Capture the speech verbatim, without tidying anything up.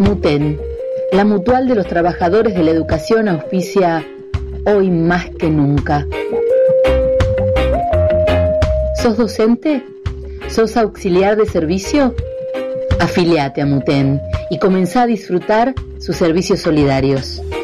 MUTEN, la Mutual de los Trabajadores de la Educación, auspicia Hoy Más que Nunca. ¿Sos docente? ¿Sos auxiliar de servicio? Afiliate a MUTEN y comenzá a disfrutar sus servicios solidarios.